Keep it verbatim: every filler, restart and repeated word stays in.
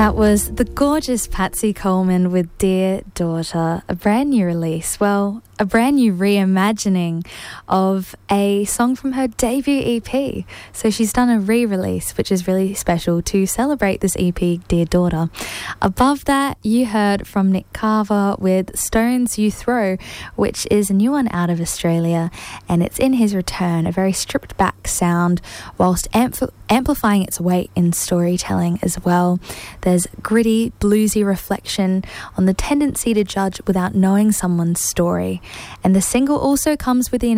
That was the gorgeous Patsy Coleman with Dear Daughter, a brand new release. Well, a brand new reimagining of a song from her debut E P. So she's done a re-release, which is really special to celebrate this E P, Dear Daughter. Above that, you heard from Nick Carver with Stones You Throw, which is a new one out of Australia, and it's in his return, a very stripped back sound, whilst ampl- amplifying its weight in storytelling as well. There's gritty, bluesy reflection on the tendency to judge without knowing someone's story. And the single also comes with the